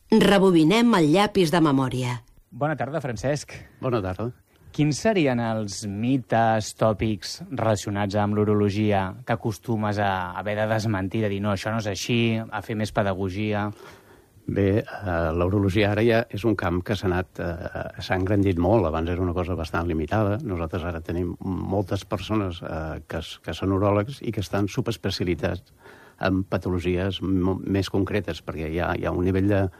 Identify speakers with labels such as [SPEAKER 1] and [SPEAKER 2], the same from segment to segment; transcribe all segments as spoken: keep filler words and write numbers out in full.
[SPEAKER 1] Rebobinem el llapis de memòria.
[SPEAKER 2] Bona tarda, Francesc.
[SPEAKER 3] Bona tarda.
[SPEAKER 2] Quins serien els mites, tòpics relacionats amb l'urologia que acostumes a haver de desmentir, de dir no, això no és així, a fer més pedagogia?
[SPEAKER 3] Bé, eh, l'urologia ara ja és un camp que s'ha anat, eh, s'ha engrandit molt. Abans era una cosa bastant limitada. Nosaltres ara tenim moltes persones eh, que, que són uròlegs i que estan subespecialitzats en patologies més concretes, perquè hi ha, hi ha un nivell de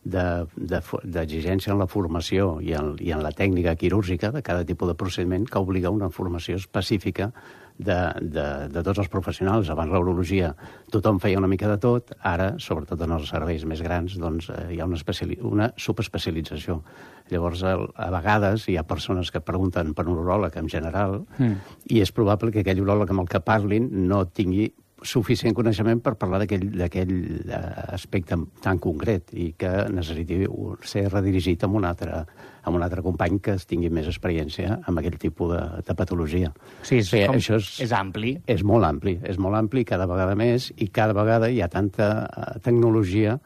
[SPEAKER 3] d'exigència en la formació i en, i en la tècnica quirúrgica de cada tipus de procediment que obliga una formació específica de, de, de tots els professionals. Abans l'urologia tothom feia una mica de tot, ara, sobretot en els serveis més grans, doncs eh, hi ha una, una subespecialització. Llavors, a vegades hi ha persones que pregunten per un uròleg en general mm. i és probable que aquell uròleg amb el que parlin no tingui suficient coneixement per parlar d'aquell aspecte tan concret i que necessiti ser redirigit amb un altre, amb un altre company que tingui més experiència amb aquell tipus de, de patologia.
[SPEAKER 2] Sí, és, com,
[SPEAKER 3] això és,
[SPEAKER 2] és ampli.
[SPEAKER 3] És molt ampli, és molt ampli cada vegada més i cada vegada hi ha tanta uh, tecnologia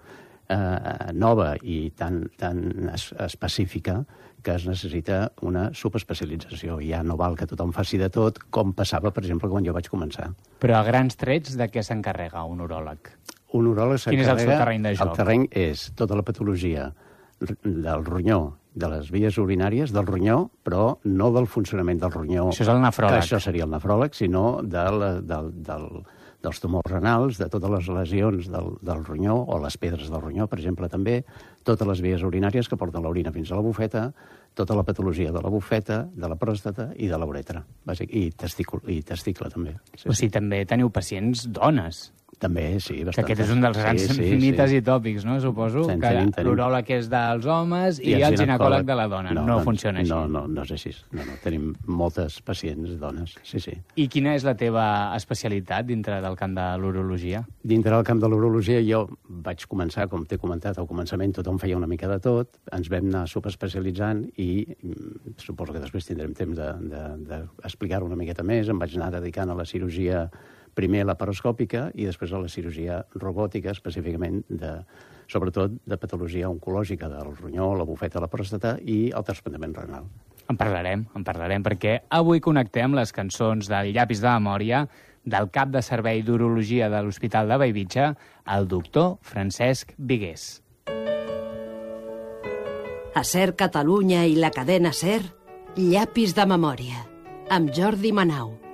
[SPEAKER 3] uh, nova i tan, tan es, específica que es necessita una subespecialització. Ja no val que tothom faci de tot, com passava, per exemple, quan jo vaig començar.
[SPEAKER 2] Però a grans trets, de què s'encarrega un uròleg?
[SPEAKER 3] Un uròleg s'encarrega...
[SPEAKER 2] Quin és el seu terreny de joc?
[SPEAKER 3] El terreny és tota la patologia del ronyó, de les vies urinàries, del ronyó, però no del funcionament del ronyó.
[SPEAKER 2] Això és el nefròleg.
[SPEAKER 3] Això seria el nefròleg, sinó de la, del, del, dels tumors renals, de totes les lesions del, del ronyó, o les pedres del ronyó, per exemple, també, totes les vies urinàries que porten l'orina fins a la bufeta, tota la patologia de la bufeta, de la pròstata i de la uretra, bàsic, i, testicul, i testicle, també. Sí,
[SPEAKER 2] o sigui, sí. També teniu pacients dones.
[SPEAKER 3] També, sí, bastant.
[SPEAKER 2] Que aquest és un dels grans sí, sí, mites sí. i tòpics, no? Suposo
[SPEAKER 3] Tenim,
[SPEAKER 2] que l'uròleg és dels homes i, I el ginecòleg de la dona. No, no, no funciona així.
[SPEAKER 3] No, no, no és així. No, no. Tenim moltes pacients dones, sí, sí.
[SPEAKER 2] I quina és la teva especialitat dintre del camp de l'urologia?
[SPEAKER 3] Dintre del camp de l'urologia jo vaig començar, com t'he comentat al començament, tothom feia una mica de tot, ens vam anar subespecialitzant i suposo que després tindrem temps d'explicar-ho una miqueta més. Em vaig anar dedicant a la cirurgia primer laparoscòpica i després a la cirurgia robòtica, específicament, de, sobretot de patologia oncològica del ronyó, la bufeta, la pròstata i el trasplantament renal.
[SPEAKER 2] En parlarem, en parlarem, perquè avui connectem les cançons del llapis de memòria del cap de servei d'urologia de l'Hospital de Bellvitge, el doctor Francesc Vigués.
[SPEAKER 1] A SER Catalunya i la cadena SER, llapis de memòria, amb Jordi Manau.